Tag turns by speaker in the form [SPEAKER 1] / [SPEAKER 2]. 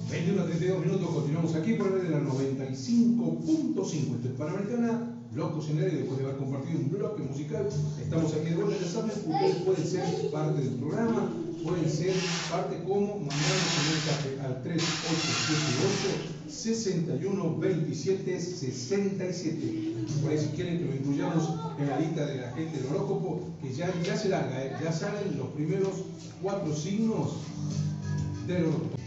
[SPEAKER 1] 21 a 32 minutos, continuamos aquí por el de la 95.5. Esto es Panamericana, blog cocinero, y después de haber compartido un bloque musical, estamos aquí de vuelta. Ya saben, ustedes pueden ser parte del programa, pueden ser parte como mandando un mensaje al 3878-612767. Por ahí, si quieren que lo incluyamos en la lista de la gente del horóscopo, que ya se larga, ya salen los primeros 4 signos del horóscopo.